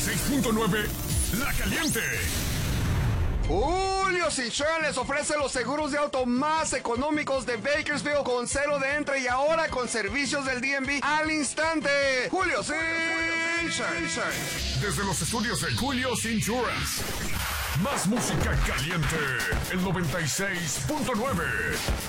96.9 La Caliente. Julio Cintrón les ofrece los seguros de auto más económicos de Bakersfield con cero de entre y ahora con servicios del DMV al instante. Julio Cintrón. Desde los estudios de Julio's Insurance. Más música caliente. El 96.9.